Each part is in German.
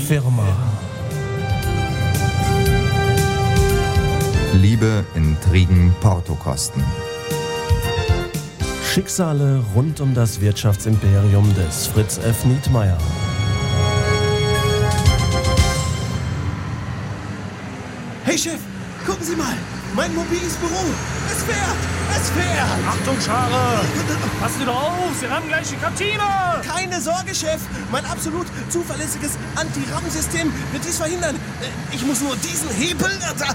Firma. Liebe, Intrigen, Portokosten. Schicksale rund um das Wirtschaftsimperium des Fritz F. Nietmeyer. Hey Chef, gucken Sie mal, mein mobiles Büro. Es fährt. Achtung, Schare! Passen Sie doch auf, Sie rammen gleich die Kantine! Keine Sorge, Chef. Mein absolut zuverlässiges Anti-Rammsystem wird dies verhindern. Ich muss nur diesen Hebel...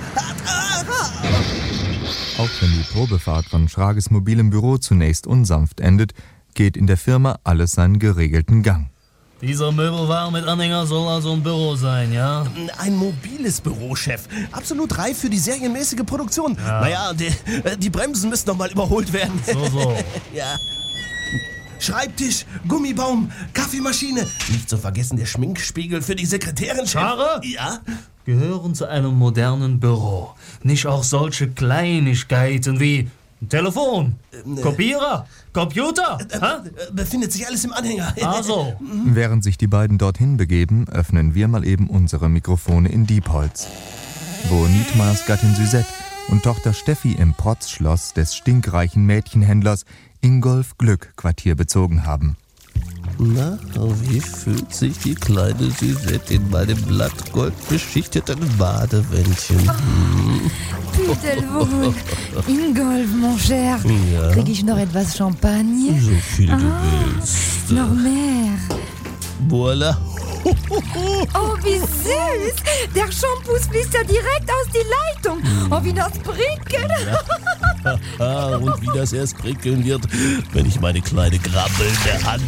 Auch wenn die Probefahrt von Schrages mobilem Büro zunächst unsanft endet, geht in der Firma alles seinen geregelten Gang. Dieser Möbelwagen mit Anhänger soll also ein Büro sein, ja? Ein mobiles Büro, Chef. Absolut reif für die serienmäßige Produktion. Ja. Naja, die Bremsen müssen noch mal überholt werden. So. Ja. Schreibtisch, Gummibaum, Kaffeemaschine. Nicht zu vergessen der Schminkspiegel für die Sekretärin, Chef. Schare? Ja? Gehören zu einem modernen Büro nicht auch solche Kleinigkeiten wie ein Telefon, Kopierer, Computer? Befindet sich alles im Anhänger. Also. Während sich die beiden dorthin begeben, öffnen wir mal eben unsere Mikrofone in Diepholz, wo Nietmeyers Gattin Suzette und Tochter Steffi im Protzschloss des stinkreichen Mädchenhändlers Ingolf Glück Quartier bezogen haben. Na, wie fühlt sich die kleine Suzette in meinem blattgoldbeschichteten Badewändchen? Pudelwohl. Ingolf, mon cher. Ja? Krieg ich noch etwas Champagner? So viel du willst. Noch mehr. Voilà. Oh, wie süß. Der Shampoo fließt ja direkt aus die Leitung. Oh, wie das prickelt. Und wie das erst prickeln wird, wenn ich meine kleine grabbelnde Hand...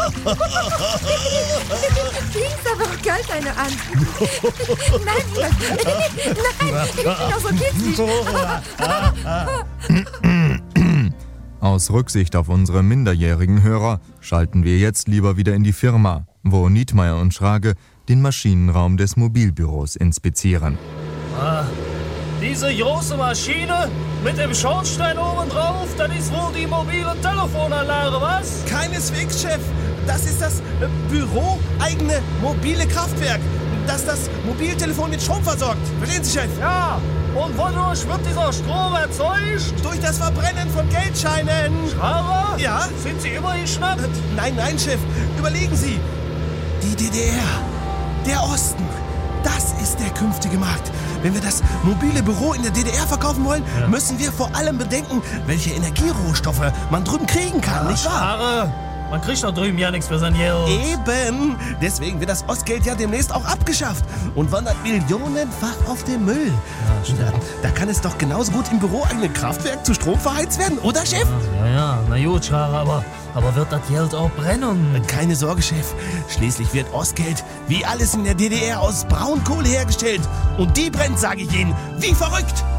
Ist aber auch kalt, deine Hand. Nein, Ingolf. So geht's nicht. Aus Rücksicht auf unsere minderjährigen Hörer schalten wir jetzt lieber wieder in die Firma, wo Nietmeyer und Schrage den Maschinenraum des Mobilbüros inspizieren. Diese große Maschine mit dem Schornstein oben drauf, das ist wohl die mobile Telefonanlage, was? Keineswegs, Chef. Das ist das büroeigene mobile Kraftwerk, das das Mobiltelefon mit Strom versorgt. Verstehen Sie, Chef? Ja, und wodurch wird dieser Strom erzeugt? Durch das Verbrennen von Geldscheinen. Aber? Ja? Sind Sie übergeschnappt? Nein, Chef. Überlegen Sie. Die DDR, der Osten, das ist der künftige Markt. Wenn wir das mobile Büro in der DDR verkaufen wollen, müssen wir vor allem bedenken, welche Energierohstoffe man drüben kriegen kann, nicht wahr? Schare, man kriegt doch drüben ja nichts für sein Geld. Eben. Deswegen wird das Ostgeld ja demnächst auch abgeschafft und wandert millionenfach auf den Müll. Da kann es doch genauso gut im büroeigenen Kraftwerk zu Strom verheizt werden, oder, Chef? Ja, na gut, Schare, aber wird das Geld auch brennen? Keine Sorge, Chef. Schließlich wird Ostgeld wie alles in der DDR aus Braunkohle hergestellt. Und die brennt, sage ich Ihnen, wie verrückt.